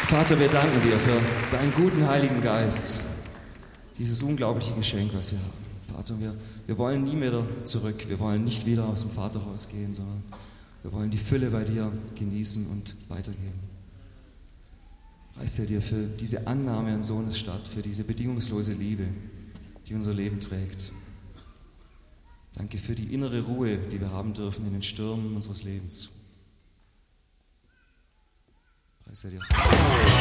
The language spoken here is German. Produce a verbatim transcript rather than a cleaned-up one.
Vater, wir danken dir für deinen guten Heiligen Geist, dieses unglaubliche Geschenk, was wir haben. Vater, wir, wir wollen nie wieder zurück, wir wollen nicht wieder aus dem Vaterhaus gehen, sondern wir wollen die Fülle bei dir genießen und weitergeben. Preis dir für diese Annahme an Sohnes statt, für diese bedingungslose Liebe, die unser Leben trägt. Danke für die innere Ruhe, die wir haben dürfen in den Stürmen unseres Lebens. Preis dir.